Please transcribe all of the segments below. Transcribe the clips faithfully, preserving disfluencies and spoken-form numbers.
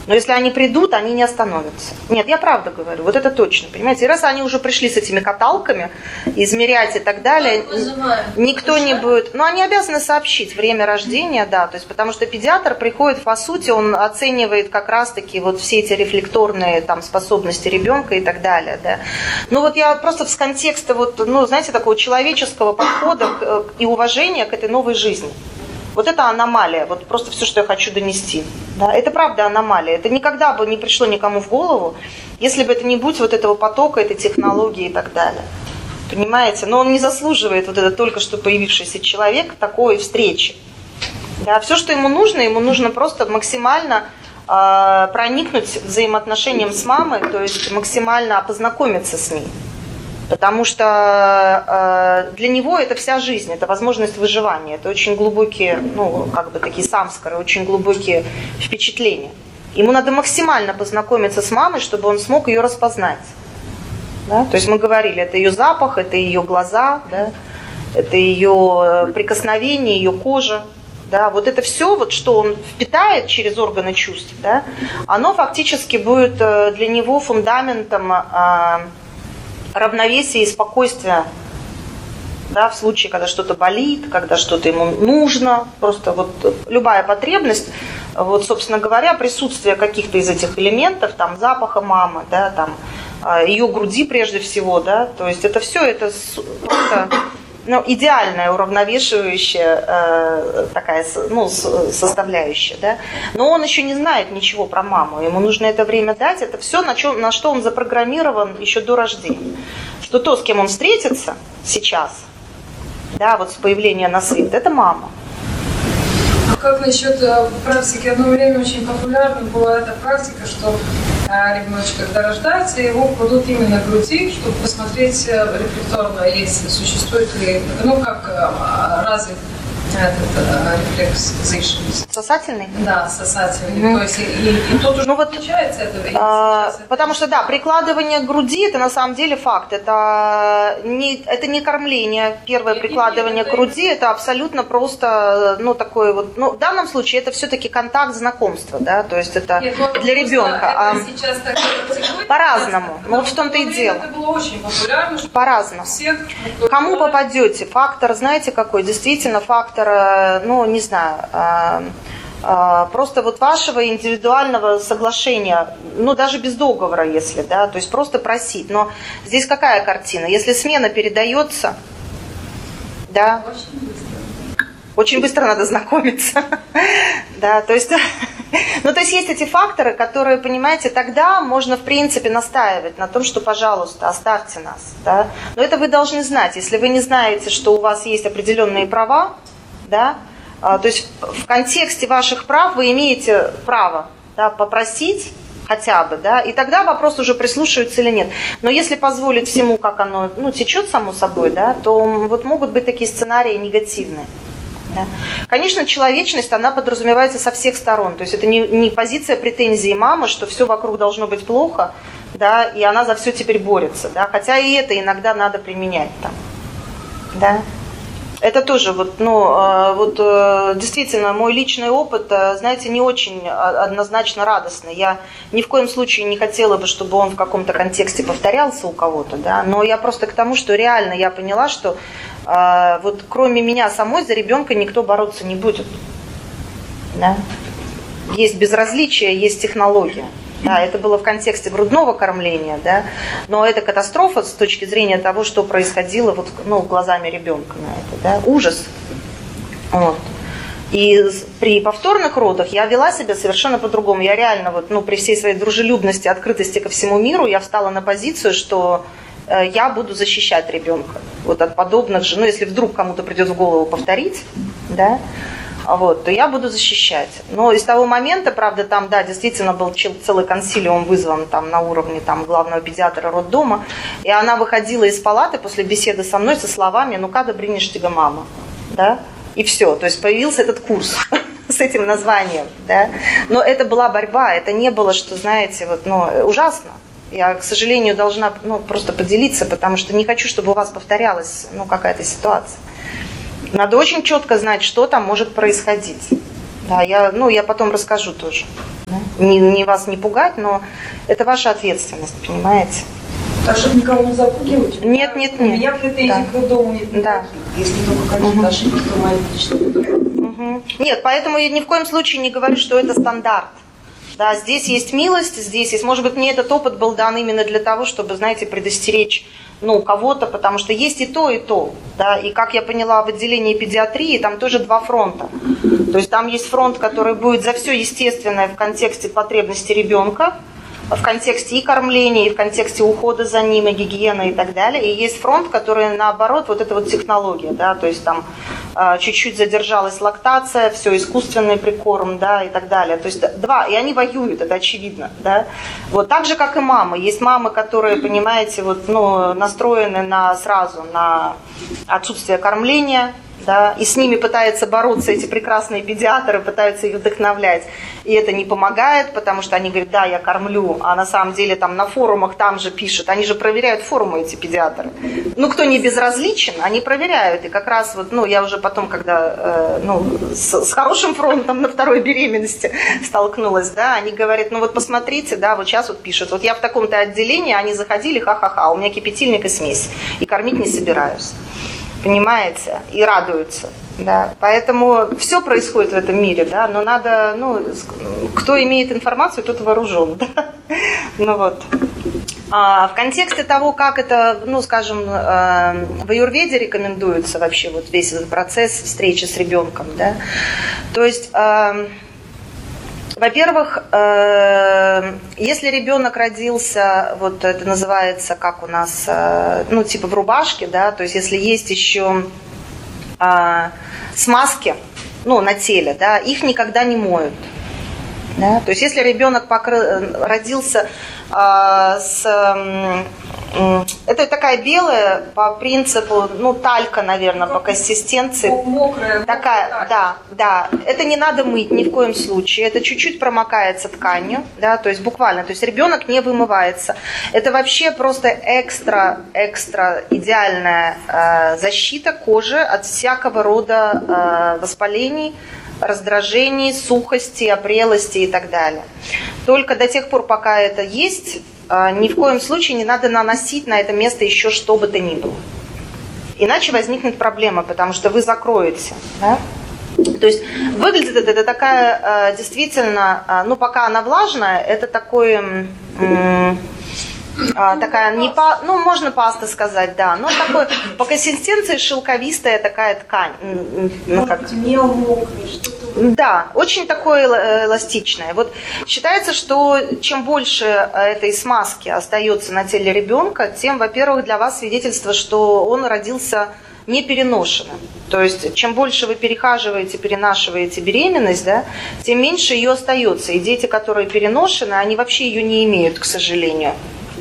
Но если они придут, они не остановятся. Нет, я правда говорю, вот это точно, понимаете. И раз они уже пришли с этими каталками, измерять и так далее, никто не будет... Ну, они обязаны сообщить время рождения, да, то есть потому что педиатр приходит, по сути, он оценивает как раз-таки вот все эти рефлекторные там способности ребенка и так далее, да. Ну, вот я просто с контекста вот, ну, знаете, такого человеческого подхода и уважения к этой новой жизни. Вот это аномалия, вот просто все, что я хочу донести. Да, это правда аномалия. Это никогда бы не пришло никому в голову, если бы это не будь вот этого потока, этой технологии и так далее. Понимаете? Но он не заслуживает, вот этот только что появившийся человек, такой встречи. Да, все, что ему нужно, ему нужно просто максимально э, проникнуть взаимоотношением с мамой, то есть максимально познакомиться с ней. Потому что э, для него это вся жизнь, это возможность выживания, это очень глубокие, ну, как бы такие самскары, очень глубокие впечатления. Ему надо максимально познакомиться с мамой, чтобы он смог ее распознать. Да? То есть мы говорили, это ее запах, это ее глаза, да? Это ее прикосновение, ее кожа. Да? Вот это все, вот, что он впитает через органы чувств, да? Оно фактически будет для него фундаментом э, равновесия и спокойствия, да, в случае, когда что-то болит, когда что-то ему нужно, просто вот любая потребность, вот, собственно говоря, присутствие каких-то из этих элементов, там, запаха мамы, да, там, ее груди прежде всего, да, то есть это все, это просто, ну, идеальная, уравновешивающая э, такая, ну, составляющая, да, но он еще не знает ничего про маму, ему нужно это время дать, это все, на, чем, на что он запрограммирован еще до рождения, что то, с кем он встретится сейчас, да, вот с появления на свет, это мама. А как насчет практики? Одно время очень популярна была эта практика, что ребеночек, когда рождается, его кладут именно к груди, чтобы посмотреть рефлекторно, если существует ли, ну, как развит этот рефлекс зайший. Сосательный? Да, сосательный. Mm-hmm. То есть и, и, и тут уже ну, вот, получается это? А, потому что, да, прикладывание к груди, это на самом деле факт. Это не, это не кормление. Первое и, прикладывание и, и, к груди, это абсолютно просто, ну, такое вот, ну, в данном случае это все-таки контакт знакомства, да, то есть это Нет, для ребенка. А, сейчас так по-разному. Ну, вот в том-то и дело. Это было очень популярно. По-разному. Всех, кому попадете? Фактор, знаете, какой? Действительно, фактор, ну, не знаю, просто вот вашего индивидуального соглашения, ну, даже без договора, если, да, то есть просто просить. Но здесь какая картина? Если смена передается, да, очень быстро. Очень быстро надо знакомиться, да, то есть, ну, то есть есть эти факторы, которые, понимаете, тогда можно, в принципе, настаивать на том, что, пожалуйста, оставьте нас, да, но это вы должны знать, если вы не знаете, что у вас есть определенные права, да, то есть в контексте ваших прав вы имеете право, да, попросить хотя бы, да, и тогда вопрос уже прислушивается или нет. Но если позволить всему, как оно, ну, течет само собой, да, то вот могут быть такие сценарии негативные. Да. Конечно, человечность, она подразумевается со всех сторон. То есть это не, не позиция претензии мамы, что все вокруг должно быть плохо, да, и она за все теперь борется, да, хотя и это иногда надо применять там, да. Это тоже вот, ну, вот действительно мой личный опыт, знаете, не очень однозначно радостный. Я ни в коем случае не хотела бы, чтобы он в каком-то контексте повторялся у кого-то, да, но я просто к тому, что реально я поняла, что вот кроме меня самой за ребенка никто бороться не будет, да. Есть безразличие, есть технология. Да, это было в контексте грудного кормления, да, но это катастрофа с точки зрения того, что происходило вот, ну, глазами ребенка на это, да, ужас. Вот. И при повторных родах я вела себя совершенно по-другому. Я реально, вот, ну, при всей своей дружелюбности, открытости ко всему миру, я встала на позицию, что э, я буду защищать ребенка вот, от подобных же, ну, если вдруг кому-то придет в голову повторить, да, вот, то я буду защищать. Но из того момента, правда, там, да, действительно был целый консилиум вызван там, на уровне там, главного педиатра роддома, и она выходила из палаты после беседы со мной со словами «Ну, когда бринешь тебя мама?» Да? И все, то есть появился этот курс с этим названием. Да? Но это была борьба, это не было, что, знаете, вот, ну, ужасно. Я, к сожалению, должна, ну, просто поделиться, потому что не хочу, чтобы у вас повторялась, ну, какая-то ситуация. Надо очень четко знать, что там может происходить. Да, я, ну, я потом расскажу тоже. Да? Не, не вас не пугать, но это ваша ответственность, понимаете? Так, чтобы никого не запугивать? Нет, нет, нет. У меня претензий да. к роддому нет. Да. Если только какие-то угу. ошибки, то мои личные. Угу. Нет, поэтому я ни в коем случае не говорю, что это стандарт. Да, здесь есть милость, здесь есть, может быть, мне этот опыт был дан именно для того, чтобы, знаете, предостеречь, ну, кого-то, потому что есть и то, и то, да, и как я поняла, в отделении педиатрии там тоже два фронта, то есть там есть фронт, который будет за все естественное в контексте потребности ребенка, в контексте и кормления, и в контексте ухода за ним, и гигиены и так далее. И есть фронт, который наоборот, вот это вот технология, да, то есть там э, чуть-чуть задержалась лактация, все, искусственный прикорм, да, и так далее. То есть два, и они воюют, это очевидно, да. Вот так же, как и мамы. Есть мамы, которые, понимаете, вот, ну, настроены на, сразу на отсутствие кормления, да, и с ними пытаются бороться эти прекрасные педиатры, пытаются их вдохновлять. И это не помогает, потому что они говорят, да, я кормлю, а на самом деле там на форумах там же пишут, они же проверяют форумы, эти педиатры. Ну, кто не безразличен, они проверяют. И как раз вот, ну, я уже потом, когда, э, ну, с, с хорошим фронтом на второй беременности столкнулась, да, они говорят, ну вот посмотрите, да, вот сейчас вот пишут, вот я в таком-то отделении, они заходили, ха-ха-ха, у меня кипятильник и смесь, и кормить не собираюсь. Понимаете? И радуются. Да. Поэтому все происходит в этом мире, да, но надо, ну, кто имеет информацию, тот вооружен. Да? Ну вот. А в контексте того, как это, ну, скажем, в аюрведе рекомендуется вообще вот весь этот процесс встречи с ребенком, да, то есть... Во-первых, если ребенок родился, вот это называется, как у нас, ну, типа в рубашке, да, то есть если есть еще смазки, ну, на теле, да, их никогда не моют. Да? То есть если ребенок покры... родился э, с... Э, это такая белая по принципу, ну, талька, наверное, по консистенции. Мокрая. Такая, мокрая. Да, да. Это не надо мыть ни в коем случае. Это чуть-чуть промокается тканью, да, то есть буквально. То есть ребенок не вымывается. Это вообще просто экстра, экстра идеальная э, защита кожи от всякого рода э, воспалений, раздражений, сухости, опрелости и так далее. Только до тех пор, пока это есть, ни в коем случае не надо наносить на это место еще что бы то ни было. Иначе возникнет проблема, потому что вы закроете. Да? То есть выглядит это, это такая действительно, ну пока она влажная, это такой... А, такая не па, ну можно паста сказать, да, но такой по консистенции шелковистая такая ткань, ну как мел мокрый, что-то. Да, очень такое эластичное. Вот считается, что чем больше этой смазки остается на теле ребенка, тем, во-первых, для вас свидетельство, что он родился непереношенным. То есть, чем больше вы перехаживаете, перенашиваете беременность, да, тем меньше ее остается. И дети, которые переношены, они вообще ее не имеют, к сожалению.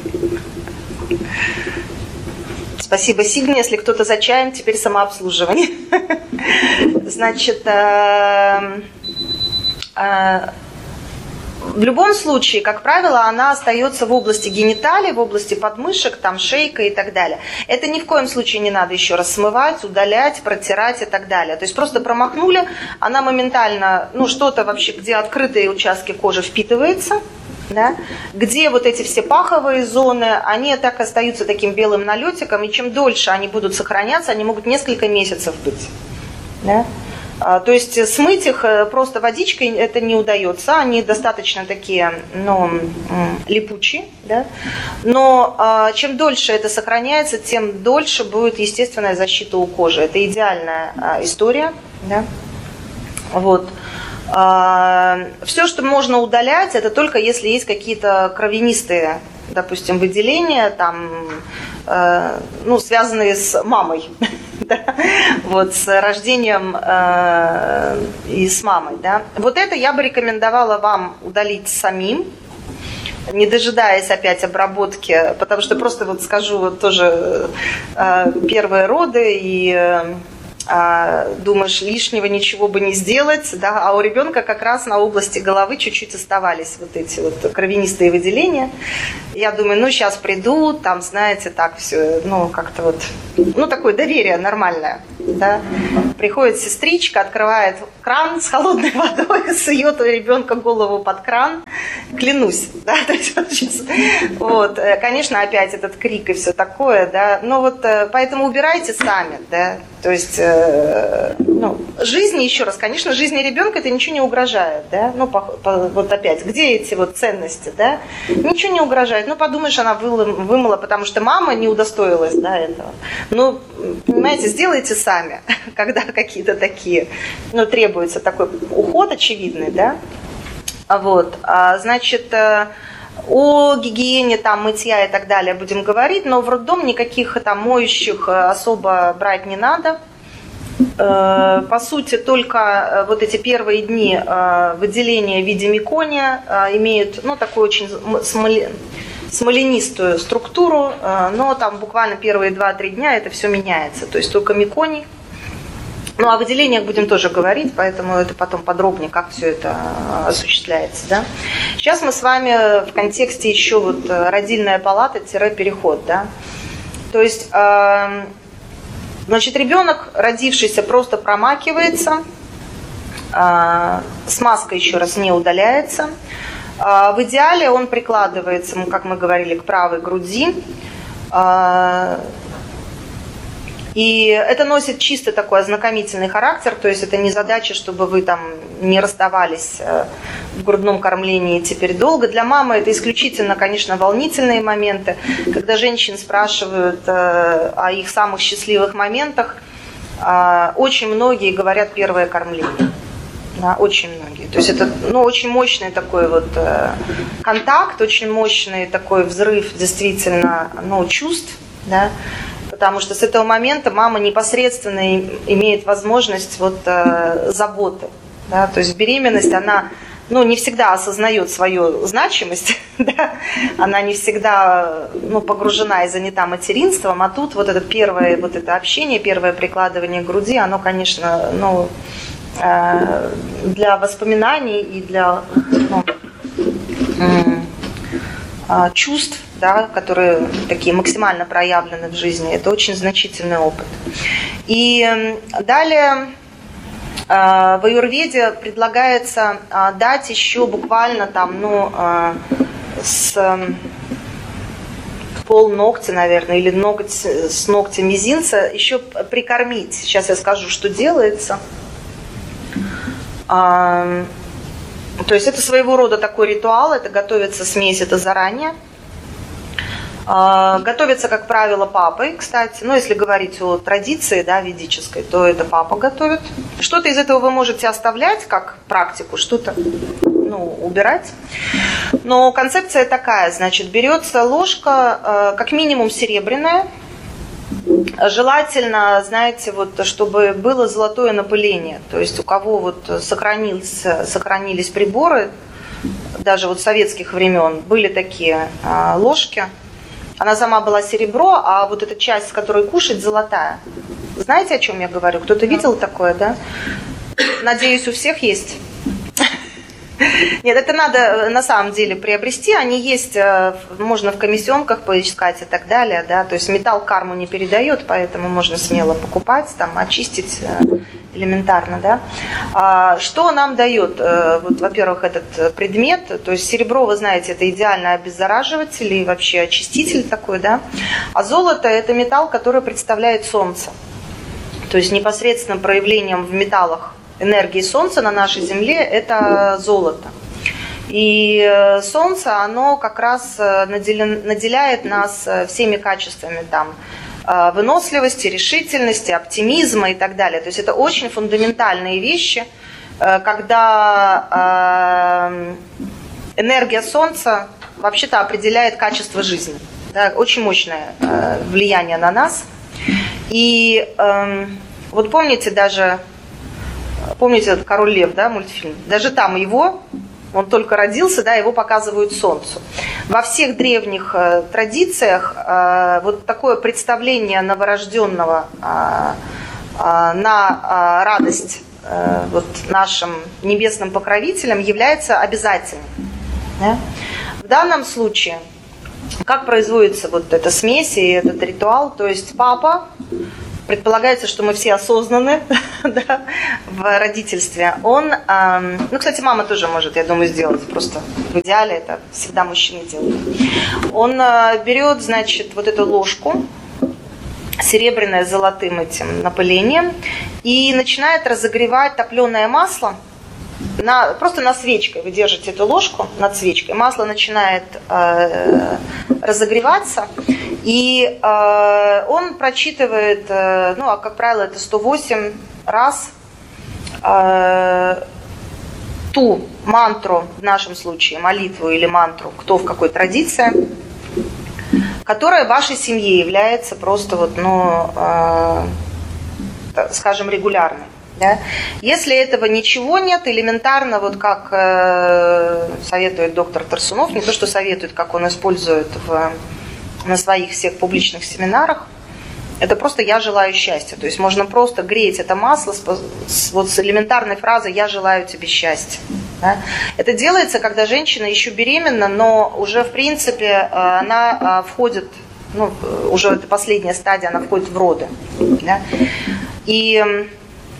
Спасибо, Сигне, если кто-то за чаем, теперь самообслуживание. Значит, э, э, в любом случае, как правило, она остается в области гениталий, в области подмышек, там шейка и так далее. Это ни в коем случае не надо еще раз смывать, удалять, протирать и так далее. То есть просто промахнули, она моментально, ну что-то вообще, где открытые участки кожи впитывается. Да? Где вот эти все паховые зоны, они так остаются таким белым налетиком, и чем дольше они будут сохраняться, они могут несколько месяцев быть. Да? А, то есть смыть их просто водичкой это не удается, они достаточно такие, ну, липучие, да? Но а, чем дольше это сохраняется, тем дольше будет естественная защита у кожи. Это идеальная а, история. Да? Вот. Все, что можно удалять, это только если есть какие-то кровянистые, допустим, выделения, там, э, ну, связанные с мамой, да? Вот, с рождением э, и с мамой. Да? Вот это я бы рекомендовала вам удалить самим, не дожидаясь опять обработки, потому что просто вот скажу вот тоже э, первые роды и... Э, думаешь, лишнего ничего бы не сделать, да, а у ребенка как раз на области головы чуть-чуть оставались вот эти вот кровянистые выделения. Я думаю, ну сейчас приду, там, знаете, так все, ну как-то вот, ну такое доверие нормальное, да. Приходит сестричка, открывает кран с холодной водой, сует у ребенка голову под кран, клянусь, да, то есть вот сейчас, вот, конечно, опять этот крик и все такое, да, но вот поэтому убирайте сами, да, то есть, ну, жизни, еще раз, конечно, жизни ребенка это ничего не угрожает, да, ну, по, по, вот опять, где эти вот ценности, да, ничего не угрожает, ну, подумаешь, она вымыла, вымыла, потому что мама не удостоилась, да, этого, ну, понимаете, сделайте сами, когда какие-то такие, ну, требуется такой уход очевидный, да, вот, а, значит, о гигиене, там, мытья и так далее будем говорить, но в роддом никаких там моющих особо брать не надо. По сути, только вот эти первые дни выделения в виде мекония имеют, ну, такую очень смоленистую структуру, но там буквально первые два-три дня это все меняется, то есть только меконий. Ну, о выделениях будем тоже говорить, поэтому это потом подробнее, как все это осуществляется. Да? Сейчас мы с вами в контексте еще вот родильная палата-переход. Да? То есть, э, значит, ребенок, родившийся, просто промакивается, э, смазка еще раз не удаляется. Э, в идеале он прикладывается, как мы говорили, к правой груди. Э, И это носит чисто такой ознакомительный характер, то есть это не задача, чтобы вы там не расставались в грудном кормлении теперь долго. Для мамы это исключительно, конечно, волнительные моменты. Когда женщин спрашивают о их самых счастливых моментах, очень многие говорят первое кормление. Да, очень многие. То есть это, ну, очень мощный такой вот контакт, очень мощный такой взрыв действительно, ну, чувств, да. Потому что с этого момента мама непосредственно имеет возможность вот, э, заботы. Да? То есть беременность, она, ну, не всегда осознает свою значимость, да? Она не всегда, ну, погружена и занята материнством, а тут вот это первое вот это общение, первое прикладывание к груди, оно, конечно, ну, э, для воспоминаний и для, ну, э, чувств, да, которые такие максимально проявлены в жизни, это очень значительный опыт. И далее в аюрведе предлагается дать еще буквально там, ну, с полногтя, наверное, или ноготь с ногтя мизинца еще прикормить. Сейчас я скажу, что делается. То есть это своего рода такой ритуал, это готовится смесь, это заранее. Готовится, как правило, папой, кстати. Ну, если говорить о традиции, да, ведической, то это папа готовит. Что-то из этого вы можете оставлять как практику, что-то, ну, убирать. Но концепция такая, значит, берется ложка, как минимум серебряная. Желательно, знаете, вот, чтобы было золотое напыление. То есть у кого вот сохранились, сохранились приборы, даже вот советских времен, были такие ложки. Она сама была серебро, а вот эта часть, с которой кушать, золотая. Знаете, о чем я говорю? Кто-то видел такое, да? Надеюсь, у всех есть. Нет, это надо на самом деле приобрести. Они есть, можно в комиссионках поискать и так далее. Да? То есть металл карму не передает, поэтому можно смело покупать, там, очистить элементарно. Да? Что нам дает, вот, во-первых, этот предмет? То есть серебро, вы знаете, это идеальный обеззараживатель и вообще очиститель такой. Да? А золото – это металл, который представляет солнце. То есть непосредственным проявлением в металлах энергии Солнца на нашей Земле – это золото. И Солнце, оно как раз наделяет нас всеми качествами там, выносливости, решительности, оптимизма и так далее. То есть это очень фундаментальные вещи, когда энергия Солнца вообще-то определяет качество жизни. Да, очень мощное влияние на нас. И вот помните даже... Помните этот «Король Лев», да, мультфильм? Даже там его, он только родился, да, его показывают солнцу. Во всех древних э, традициях э, вот такое представление новорожденного э, э, на э, радость э, вот нашим небесным покровителям является обязательным. Да? В данном случае, как производится вот эта смесь и этот ритуал, то есть папа предполагается, что мы все осознаны да, в родительстве. Он, э, ну, кстати, мама тоже может, я думаю, сделать, просто в идеале это всегда мужчины делают. Он э, берет, значит, вот эту ложку, серебряное с золотым этим напылением, и начинает разогревать топленое масло. На, просто на свечке вы держите эту ложку над свечкой, масло начинает э, разогреваться, и э, он прочитывает, э, ну, а как правило, это сто восемь раз э, ту мантру, в нашем случае молитву или мантру, кто в какой традиции, которая в вашей семье является просто вот, ну, э, скажем, регулярной. Да? Если этого ничего нет, элементарно, вот как э, советует доктор Тарсунов, не то, что советует, как он использует в, на своих всех публичных семинарах, это просто «я желаю счастья». То есть можно просто греть это масло с, с, вот с элементарной фразой «я желаю тебе счастья». Да? Это делается, когда женщина еще беременна, но уже, в принципе, она входит, ну, уже это последняя стадия, она входит в роды. Да? И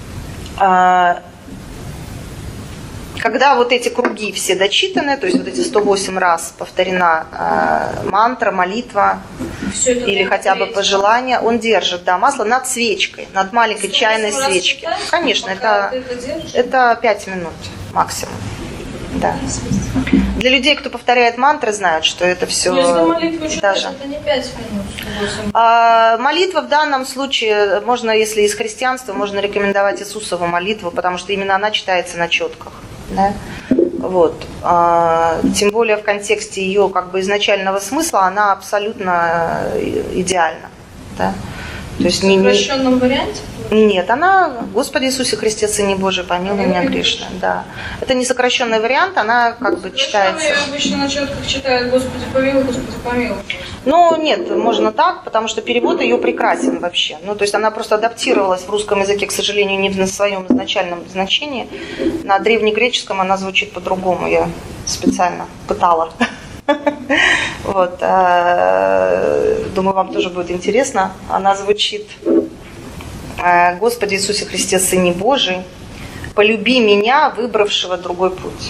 когда вот эти круги все дочитаны, то есть вот эти сто восемь раз повторена э, мантра, молитва или хотя бы пожелание, он держит, да, масло над свечкой, над маленькой чайной свечкой. Конечно, это, это пять минут максимум. Да. Для людей, кто повторяет мантры, знают, что это все. Но если молитву читать, даже... это не пять минут. А, молитва в данном случае, можно, если из христианства, можно рекомендовать Иисусову молитву, потому что именно она читается на четках. Да? Вот. А, тем более в контексте ее как бы изначального смысла она абсолютно идеальна. Да? То есть в сокращенном не... варианте? Нет, она «Господи Иисусе Христе, Сыне Божий, помилуй меня грешного». Да. Это не сокращенный вариант, она как бы читается. Я обычно на четках читают «Господи помилуй, Господи помилуй». Ну, нет, можно так, потому что перевод ее прекрасен вообще. Ну, то есть она просто адаптировалась в русском языке, к сожалению, не в своем изначальном значении. На древнегреческом она звучит по-другому, я специально пытала. Вот, думаю, вам тоже будет интересно. Она звучит: «Господи Иисусе Христе, Сыне Божий, полюби меня, выбравшего другой путь».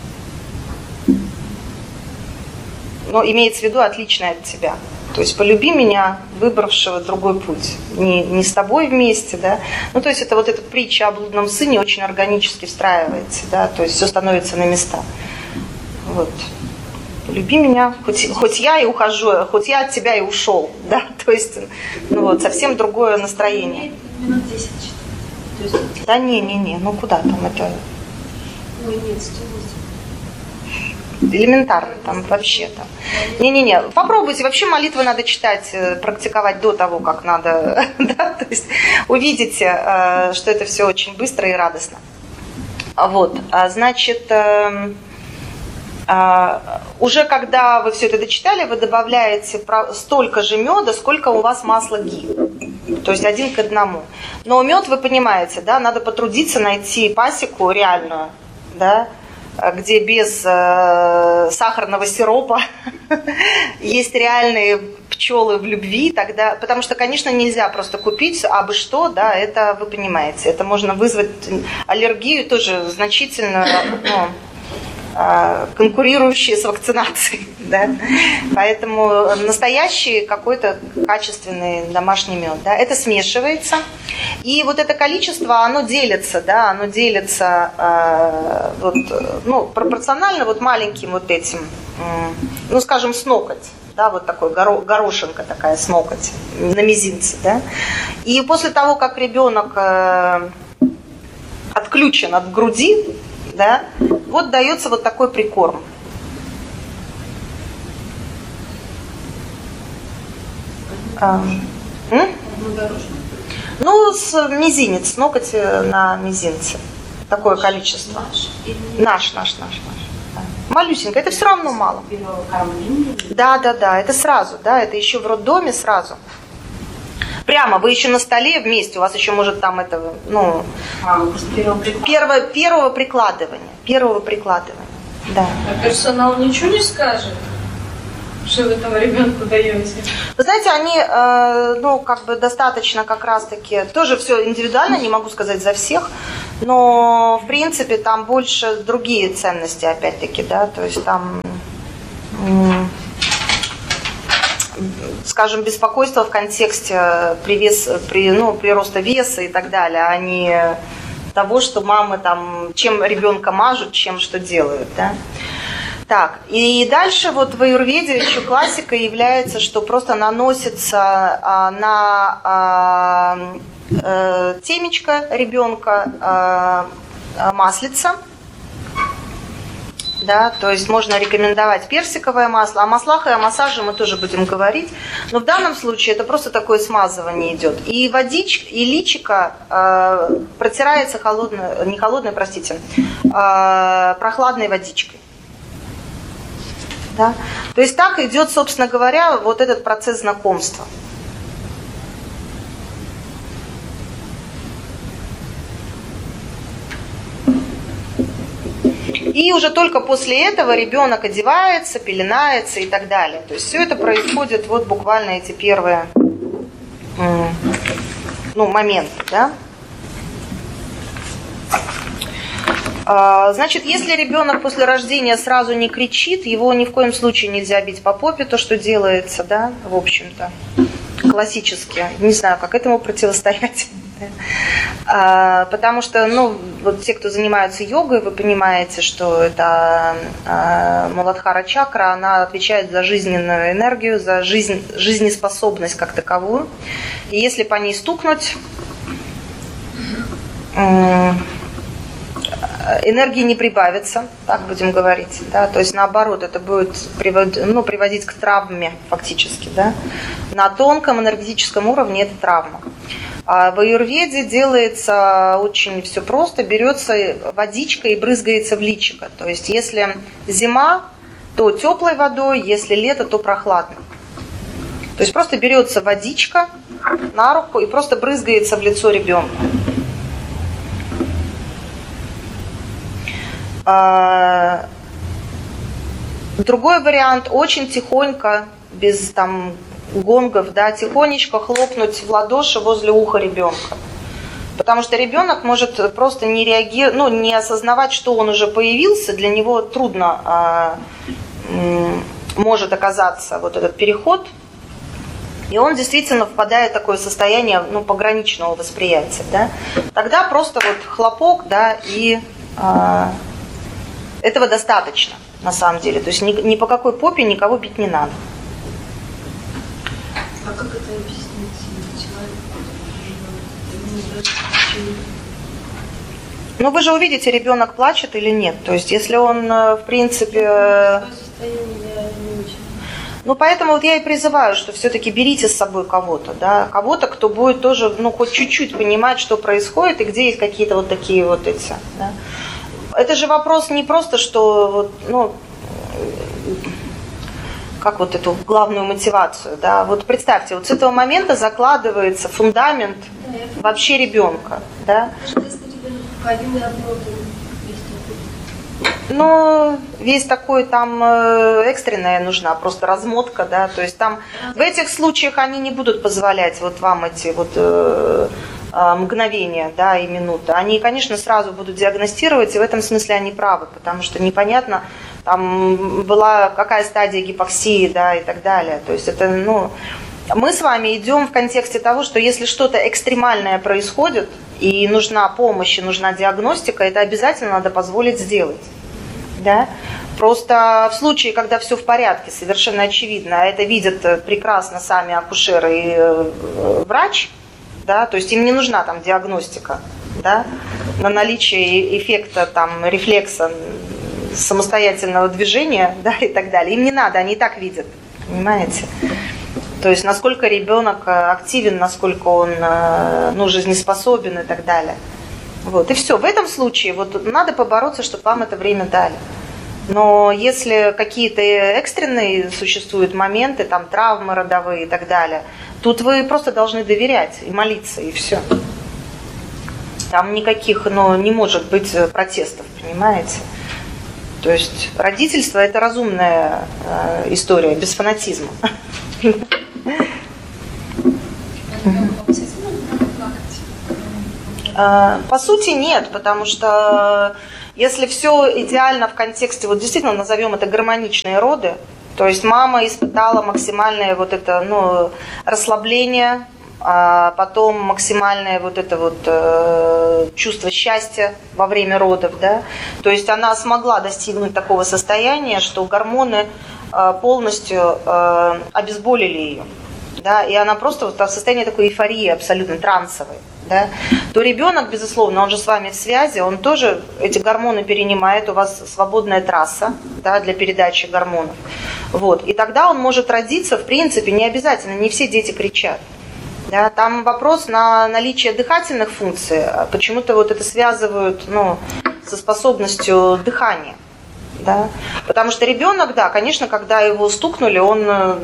Но имеется в виду отличное от тебя. То есть полюби меня, выбравшего другой путь. Не, не с тобой вместе, да. Ну, то есть это вот эта притча о блудном сыне очень органически встраивается, да, то есть все становится на места. Вот. Люби меня, хоть, хоть я и ухожу, хоть я от тебя и ушел, да, то есть, ну вот, совсем другое настроение. Минут десять. То есть... Да не, не, не, ну куда там это? Ой, нет, сто восемь. Элементарно там вообще там. Не-не-не, попробуйте, вообще молитвы надо читать, практиковать до того, как надо, да, то есть увидите, что это все очень быстро и радостно. Вот, значит... Uh, уже когда вы все это дочитали, вы добавляете столько же меда, сколько у вас масла ги. То есть один к одному. Но мед, вы понимаете, да, надо потрудиться найти пасеку реальную, да, где без э, сахарного сиропа есть реальные пчелы в любви, тогда, потому что, конечно, нельзя просто купить абы что, да, это вы понимаете, это можно вызвать аллергию тоже значительную, ну, конкурирующие с вакцинацией, да? Поэтому настоящий какой-то качественный домашний мед, да? Это смешивается, и вот это количество, оно делится, да, оно делится э, вот, ну, пропорционально вот маленьким вот этим, э, ну, скажем, с ноготь, да, вот такой горо, горошинка такая с ноготь на мизинце, да? И после того, как ребенок э, отключен от груди, да, вот дается вот такой прикорм. А, ну, с мизинец, ноготь на мизинце. Такое количество. Наш, наш, наш, наш. Да. Малюсенько, это все равно мало. Да, да, да, это сразу, да, это еще в роддоме сразу. Прямо, вы еще на столе вместе, у вас еще может там это, ну, а, первого, первого, первого прикладывания, первого прикладывания, да. А персонал ничего не скажет? Что вы этому ребенку даете? Вы знаете, они, э, ну, как бы достаточно как раз-таки, тоже все индивидуально, не могу сказать за всех, но, в принципе, там больше другие ценности, опять-таки, да, то есть там, м- скажем, беспокойство в контексте привес, при, ну, прироста веса и так далее, а не того, что мамы там, чем ребенка мажут, чем что делают, да. Так, и дальше вот в аюрведе еще классика является, что просто наносится а, на а, а, темечко ребенка а, а, маслица, да, то есть можно рекомендовать персиковое масло, о маслах и о массаже мы тоже будем говорить, но в данном случае это просто такое смазывание идет. И водичка, и личико а, протирается холодной, не холодной, простите, а, прохладной водичкой. Да? То есть так идет, собственно говоря, вот этот процесс знакомства. И уже только после этого ребенок одевается, пеленается и так далее. То есть все это происходит вот буквально эти первые ну, моменты. Да? Значит, если ребенок после рождения сразу не кричит, его ни в коем случае нельзя бить по попе, то, что делается, да, в общем-то, классически. Не знаю, как этому противостоять. А, потому что, ну, вот те, кто занимаются йогой, вы понимаете, что это а, Муладхара чакра, она отвечает за жизненную энергию, за жизнь, жизнеспособность как таковую. И если по ней стукнуть, энергии не прибавится, так будем говорить, да, то есть наоборот, это будет приводить, ну, приводить к травме фактически, да. На тонком энергетическом уровне это травма. А в аюрведе делается очень все просто, берется водичка и брызгается в личико, то есть если зима, то теплой водой, если лето, то прохладной. То есть просто берется водичка на руку и просто брызгается в лицо ребенка. Другой вариант, очень тихонько, без там гонгов, да, тихонечко хлопнуть в ладоши возле уха ребенка. Потому что ребенок может просто не реагировать, ну, не осознавать, что он уже появился, для него трудно а, м, может оказаться вот этот переход. И он действительно впадает в такое состояние, ну, пограничного восприятия, да. Тогда просто вот хлопок, да, и а, этого достаточно, на самом деле. То есть ни, ни по какой попе никого бить не надо. А как это объяснить человеку? Ну, вы же увидите, ребенок плачет или нет. То есть, если он, в принципе... Ну, поэтому вот я и призываю, что все-таки берите с собой кого-то, да, кого-то, кто будет тоже, ну, хоть чуть-чуть понимать, что происходит и где есть какие-то вот такие вот эти, да. Это же вопрос не просто, что, вот, ну, как вот эту главную мотивацию, да, вот представьте, вот с этого момента закладывается фундамент вообще ребенка, да. Ну, весь такой там экстренная нужна, просто размотка, да, то есть там в этих случаях они не будут позволять вот вам эти вот э, мгновения, да, и минуты. Они, конечно, сразу будут диагностировать, и в этом смысле они правы, потому что непонятно, там была какая стадия гипоксии, да, и так далее. То есть это, ну, мы с вами идем в контексте того, что если что-то экстремальное происходит, и нужна помощь, и нужна диагностика, это обязательно надо позволить сделать. Да? Просто в случае, когда все в порядке, совершенно очевидно, а это видят прекрасно сами акушеры и врач, да, то есть им не нужна там диагностика, да, на наличие эффекта там, рефлекса самостоятельного движения, да, и так далее. Им не надо, они и так видят, понимаете? То есть насколько ребенок активен, насколько он, ну, жизнеспособен и так далее. Вот, и все. В этом случае вот надо побороться, чтобы вам это время дали. Но если какие-то экстренные существуют моменты, там травмы родовые и так далее, тут вы просто должны доверять и молиться, и все. Там никаких, ну, не может быть протестов, понимаете? То есть родительство – это разумная э, история, без фанатизма. По сути, нет, потому что если все идеально в контексте, вот действительно назовем это гармоничные роды, то есть мама испытала максимальное вот это, ну, расслабление, а потом максимальное вот это вот э, чувство счастья во время родов, да, то есть она смогла достигнуть такого состояния, что гормоны э, полностью э, обезболили ее, да, и она просто вот в состоянии такой эйфории абсолютно трансовой, да, то ребенок, безусловно, он же с вами в связи, он тоже эти гормоны перенимает, у вас свободная трасса, да, для передачи гормонов. Вот. И тогда он может родиться, в принципе, не обязательно, не все дети кричат. Да, там вопрос на наличие дыхательных функций, почему-то вот это связывают, ну, со способностью дыхания. Да? Потому что ребенок, да, конечно, когда его стукнули, он...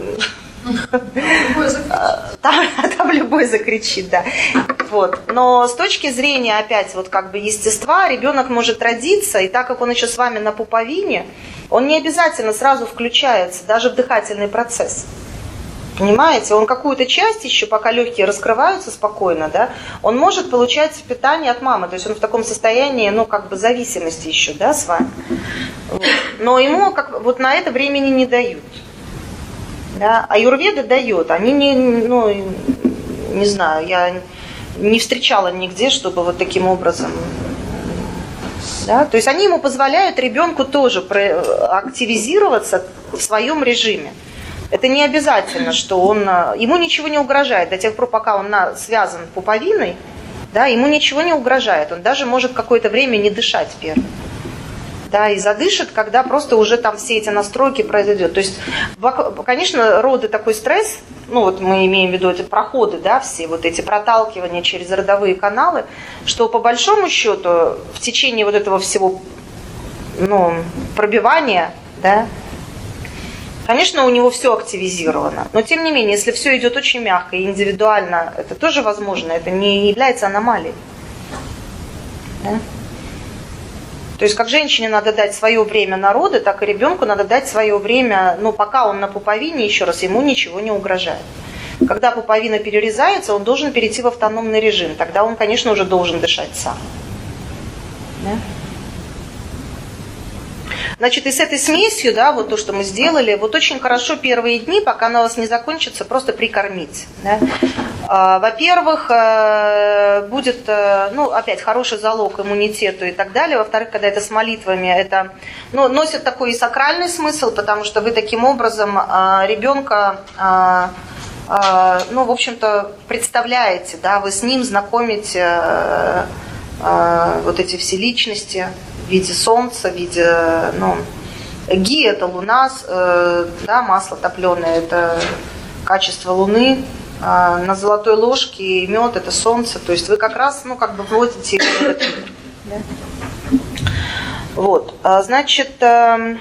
Там, там любой закричит, да. Вот. Но с точки зрения, опять, вот как бы естества, ребенок может родиться, и так как он еще с вами на пуповине, он не обязательно сразу включается, даже в дыхательный процесс. Понимаете? Он какую-то часть еще, пока легкие раскрываются спокойно, да, он может получать питание от мамы. То есть он в таком состоянии, ну, как бы зависимости еще, да, с вами. Вот. Но ему как, вот на это времени не дают. Да? Аюрведа дает, они не, ну, не знаю, я не встречала нигде, чтобы вот таким образом, да? То есть они ему позволяют ребенку тоже активизироваться в своем режиме. Это не обязательно, что он, ему ничего не угрожает до тех пор, пока он на, связан пуповиной, да, ему ничего не угрожает, он даже может какое-то время не дышать первым. Да, и задышит, когда просто уже там все эти настройки произойдут. То есть, конечно, роды такой стресс, ну вот мы имеем в виду эти проходы, да, все вот эти проталкивания через родовые каналы, что по большому счету в течение вот этого всего, ну, пробивания, да, конечно, у него все активизировано. Но тем не менее, если все идет очень мягко и индивидуально, это тоже возможно, это не является аномалией. Да? То есть как женщине надо дать свое время на роды, так и ребенку надо дать свое время, ну, пока он на пуповине, еще раз, ему ничего не угрожает. Когда пуповина перерезается, он должен перейти в автономный режим. Тогда он, конечно, уже должен дышать сам. Да? Значит, и с этой смесью, да, вот то, что мы сделали, вот очень хорошо первые дни, пока она у вас не закончится, просто прикормить. Да? А, во-первых, будет, ну, опять, хороший залог иммунитету и так далее. Во-вторых, когда это с молитвами, это, ну, носит такой и сакральный смысл, потому что вы таким образом ребенка, ну, в общем-то, представляете, да, вы с ним знакомите вот эти все личности, в виде солнца, в виде, ну, ги – это луна, э, да, масло топленое – это качество луны, э, на золотой ложке мед – это солнце, то есть вы как раз, ну, как бы вводите его в этот мир. Да? Вот, значит, э,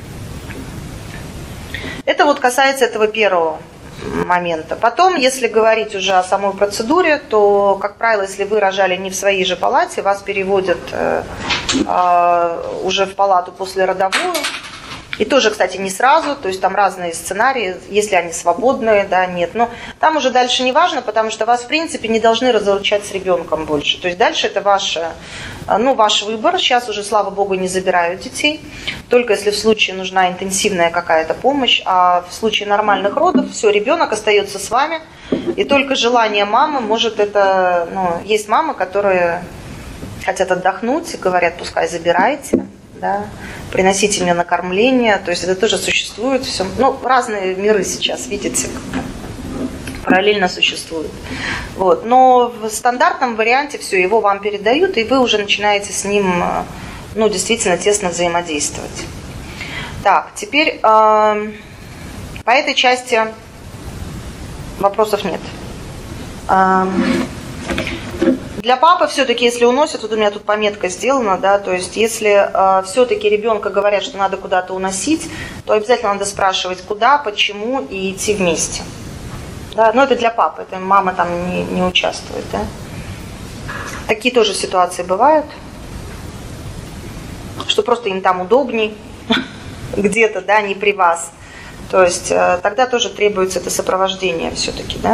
это вот касается этого первого момента. Потом, если говорить уже о самой процедуре, то, как правило, если вы рожали не в своей же палате, вас переводят э, э, уже в палату послеродовую. И тоже, кстати, не сразу, то есть там разные сценарии, если они свободные, да, нет. Но там уже дальше не важно, потому что вас, в принципе, не должны разлучать с ребенком больше. То есть дальше это ваш, ну, ваш выбор. Сейчас уже, слава богу, не забирают детей. Только если в случае нужна интенсивная какая-то помощь. А в случае нормальных родов, все, ребенок остается с вами. И только желание мамы может это... Ну, есть мамы, которые хотят отдохнуть и говорят, пускай забирайте. Да, приносите мне накормление, то есть это тоже существует все. Ну, разные миры сейчас, видите, параллельно существуют. Вот. Но в стандартном варианте все, его вам передают, и вы уже начинаете с ним, ну, действительно тесно взаимодействовать. Так, теперь э, по этой части вопросов нет. Э, Для папы все-таки, если уносят, вот у меня тут пометка сделана, да, то есть если э, все-таки ребенка говорят, что надо куда-то уносить, то обязательно надо спрашивать, куда, почему и идти вместе. Да, но это для папы, это мама там не, не участвует. Да. Такие тоже ситуации бывают. что просто им там удобней где-то, да, не при вас. То есть тогда тоже требуется это сопровождение все-таки, да.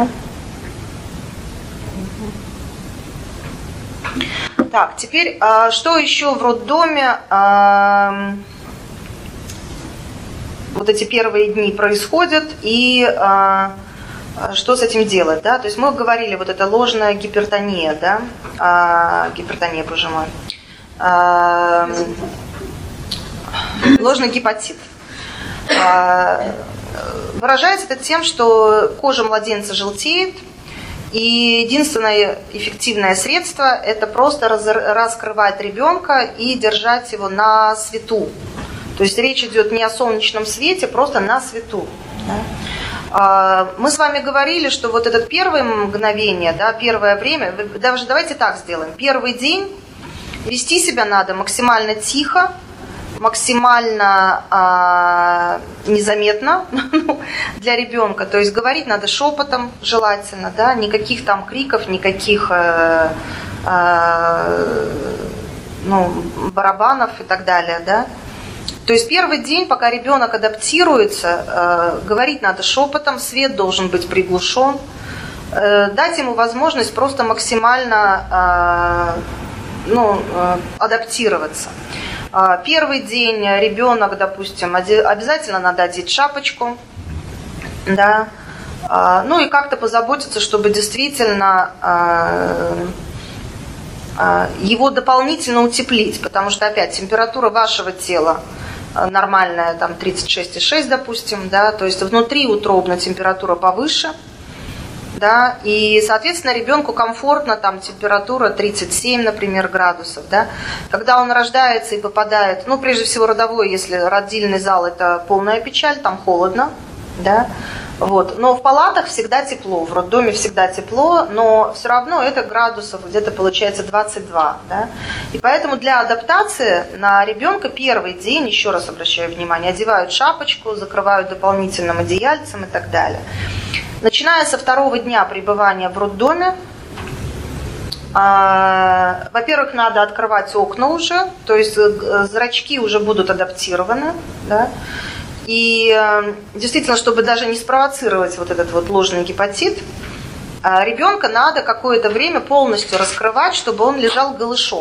Так, теперь, что еще в роддоме, вот эти первые дни происходят, и что с этим делать, да? То есть мы говорили, вот это ложная гипертония, да, гипертония, боже мой, ложный гепатит. Выражается это тем, что кожа младенца желтеет, и единственное эффективное средство – это просто раскрывать ребенка и держать его на свету. То есть речь идет не о солнечном свете, просто на свету. Да? Мы с вами говорили, что вот это первое мгновение, да, первое время, даже давайте так сделаем. Первый день вести себя надо максимально тихо, максимально а, незаметно для ребенка. То есть говорить надо шепотом желательно, да, никаких там криков, никаких а, а, ну, барабанов и так далее, да. То есть первый день, пока ребенок адаптируется, а, говорить надо шепотом, свет должен быть приглушен, а, дать ему возможность просто максимально а, ну, а, адаптироваться. Первый день ребенок, допустим, обязательно надо одеть шапочку, да, ну и как-то позаботиться, чтобы действительно его дополнительно утеплить, потому что, опять, температура вашего тела нормальная, там тридцать шесть и шесть, допустим, да, то есть внутри утробно температура повыше. Да, и, соответственно, ребенку комфортно, там температура тридцать семь, например, градусов, да. Когда он рождается и попадает, ну, прежде всего, родовой, если родильный зал – это полная печаль, там холодно, да, вот. Но в палатах всегда тепло, в роддоме всегда тепло, но все равно это градусов где-то получается двадцать два, да. И поэтому для адаптации на ребенка первый день, еще раз обращаю внимание, одевают шапочку, закрывают дополнительным одеяльцем и так далее. Начиная со второго дня пребывания в роддоме, э, во-первых, надо открывать окна уже, то есть зрачки уже будут адаптированы, да, и э, действительно, чтобы даже не спровоцировать вот этот вот ложный гепатит, э, ребенка надо какое-то время полностью раскрывать, чтобы он лежал голышом.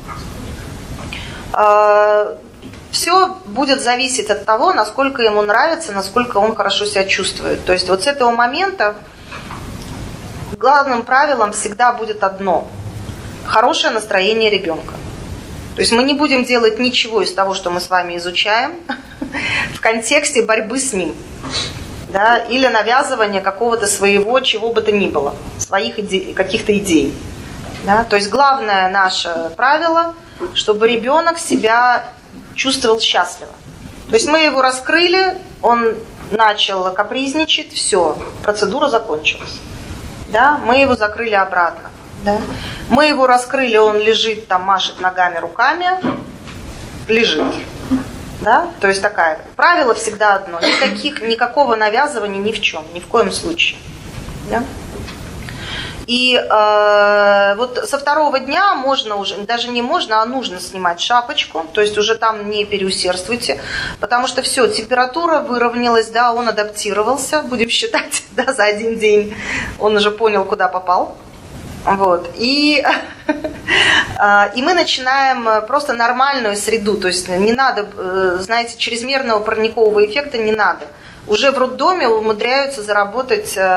Э, Все будет зависеть от того, насколько ему нравится, насколько он хорошо себя чувствует. То есть вот с этого момента главным правилом всегда будет одно – хорошее настроение ребенка. То есть мы не будем делать ничего из того, что мы с вами изучаем, в контексте борьбы с ним, да, или навязывания какого-то своего, чего бы то ни было, своих идей, каких-то идей. Да. То есть главное наше правило, чтобы ребенок себя чувствовал счастливо. То есть мы его раскрыли, он начал капризничать, все, процедура закончилась. Да? Мы его закрыли обратно. Да? Мы его раскрыли, он лежит, там машет ногами, руками, лежит. Да? То есть такая, правило всегда одно, никаких, никакого навязывания ни в чем, ни в коем случае. Да? И э, вот со второго дня можно уже, даже не можно, а нужно снимать шапочку, то есть уже там не переусердствуйте, потому что все, температура выровнялась, да, он адаптировался, будем считать, да, за один день он уже понял, куда попал. Вот. И, и мы начинаем просто нормальную среду, то есть не надо, знаете, чрезмерного парникового эффекта не надо. Уже в роддоме умудряются заработать э,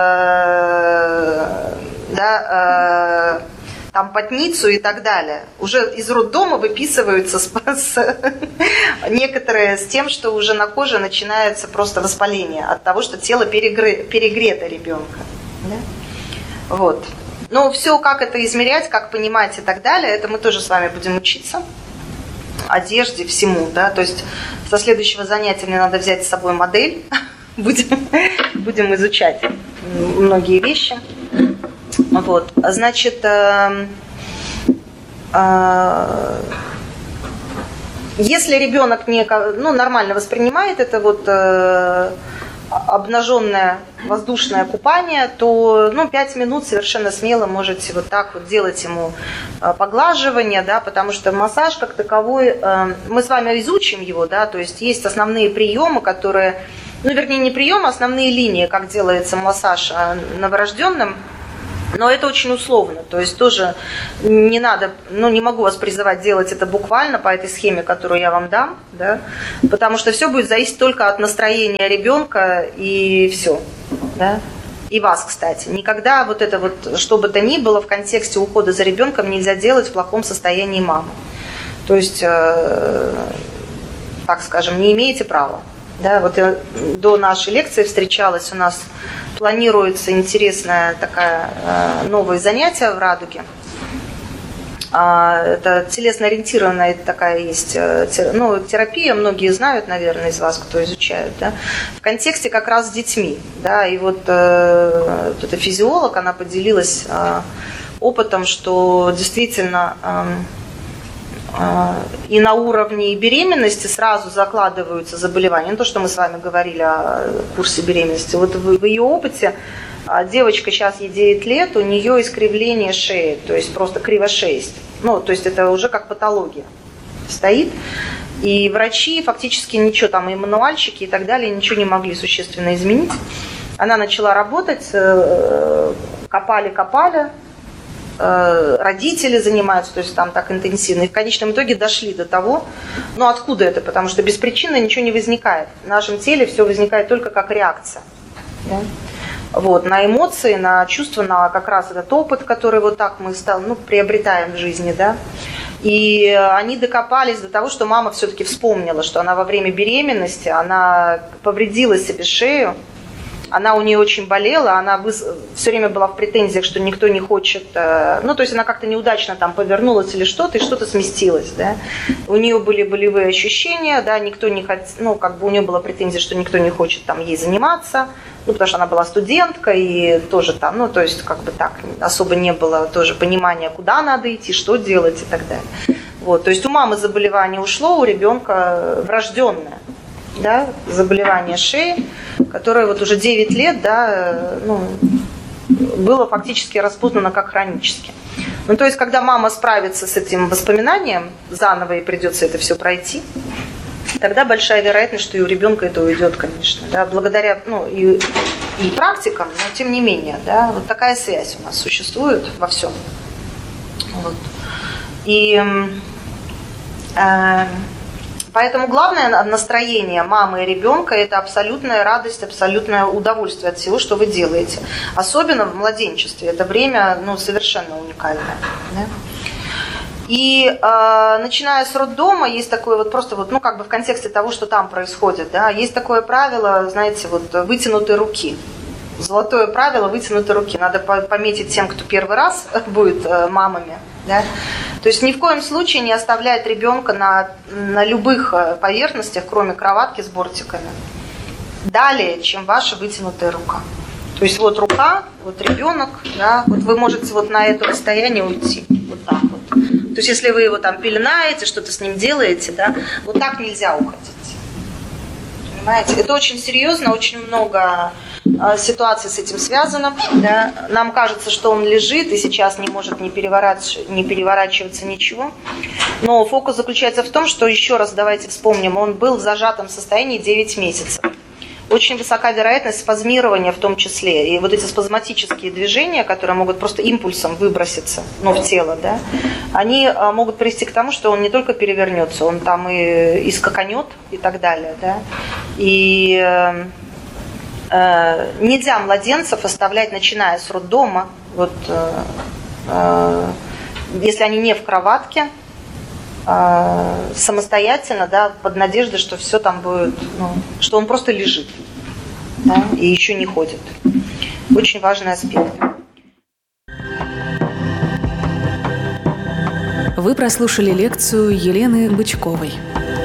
да, э, там потницу и так далее. Уже из роддома выписываются с, с, некоторые с тем, что уже на коже начинается просто воспаление от того, что тело перегре, перегрето ребенка. Да? Вот. Но все, как это измерять, как понимать и так далее, это мы тоже с вами будем учиться. Одежде, всему, да, то есть со следующего занятия мне надо взять с собой модель, будем, будем изучать многие вещи. Вот, значит, э, э, если ребенок не, ну, нормально воспринимает это вот э, обнаженное воздушное купание, то ну, пять минут совершенно смело можете вот так вот делать ему поглаживание, да, потому что массаж как таковой, мы с вами изучим его, да, то есть есть основные приемы, которые, ну, вернее, не приемы, а основные линии, как делается массаж новорожденным. Но это очень условно, то есть тоже не надо, ну не могу вас призывать делать это буквально по этой схеме, которую я вам дам, да, потому что все будет зависеть только от настроения ребенка и все, да, и вас, кстати. Никогда вот это вот, что бы то ни было в контексте ухода за ребенком нельзя делать в плохом состоянии мамы. То есть, э, так скажем, не имеете права. Да, вот я до нашей лекции встречалась, у нас планируется интересное такое новое занятие в «Радуге». Это телесно-ориентированная такая есть, ну, терапия, многие знают, наверное, из вас, кто изучает, да, в контексте как раз с детьми. Да, и вот, э, вот эта физиолог, она поделилась э, опытом, что действительно э, и на уровне беременности сразу закладываются заболевания. Не то, что мы с вами говорили о курсе беременности. Вот в ее опыте девочка, сейчас ей девять лет, у нее искривление шеи, то есть просто кривошеесть. Ну, то есть это уже как патология стоит. И врачи фактически ничего, там и мануальщики и так далее, ничего не могли существенно изменить. Она начала работать, копали-копали, родители занимаются, то есть там так интенсивно. И в конечном итоге дошли до того, ну откуда это? Потому что без причины ничего не возникает. В нашем теле все возникает только как реакция. Да? Вот, на эмоции, на чувства, на как раз этот опыт, который вот так мы стал, ну, приобретаем в жизни. Да? И они докопались до того, что мама все-таки вспомнила, что она во время беременности, она повредила себе шею. Она у нее очень болела, она все время была в претензиях, что никто не хочет, ну, то есть она как-то неудачно там повернулась или что-то, и что-то сместилось, да. У нее были болевые ощущения, да, никто не хотел, ну, как бы у нее была претензия, что никто не хочет там ей заниматься, ну, потому что она была студентка, и тоже там, ну, то есть как бы так, особо не было тоже понимания, куда надо идти, что делать и так далее. Вот, то есть у мамы заболевание ушло, у ребенка врожденное. Да, заболевание шеи, которое вот уже девять лет, да, ну, было фактически распознано как хронически. Ну, то есть, когда мама справится с этим воспоминанием, заново ей придется это все пройти, тогда большая вероятность, что и у ребенка это уйдет, конечно, да, благодаря, ну, и, и практикам, но тем не менее, да, вот такая связь у нас существует во всем. Вот. И э, Поэтому главное настроение мамы и ребенка – это абсолютная радость, абсолютное удовольствие от всего, что вы делаете. Особенно в младенчестве. Это время, ну, совершенно уникальное. Да? И э, начиная с роддома, есть такое вот просто вот, ну, как бы в контексте того, что там происходит, да, есть такое правило, знаете, вот вытянутой руки. Золотое правило вытянутой руки. Надо пометить тем, кто первый раз будет э, мамами. Да? То есть ни в коем случае не оставлять ребенка на, на любых поверхностях, кроме кроватки с бортиками, далее, чем ваша вытянутая рука. То есть вот рука, вот ребенок, да, вот вы можете вот на это расстояние уйти, вот так вот. То есть если вы его там пеленаете, что-то с ним делаете, да, вот так нельзя уходить. Понимаете? Это очень серьезно, очень много ситуаций с этим связано. Да. Нам кажется, что он лежит и сейчас не может не переворачиваться, не переворачиваться ничего. Но фокус заключается в том, что, еще раз давайте вспомним, он был в зажатом состоянии девять месяцев. Очень высока вероятность спазмирования в том числе. И вот эти спазматические движения, которые могут просто импульсом выброситься, ну, в тело, да, они могут привести к тому, что он не только перевернется, он там и, и скаканет и так далее. Да. И э, нельзя младенцев оставлять, начиная с роддома, вот, э, э, если они не в кроватке, самостоятельно, да, под надеждой, что все там будет, ну, что он просто лежит, да, и еще не ходит. Очень важный аспект. Вы прослушали лекцию Елены Бычковой.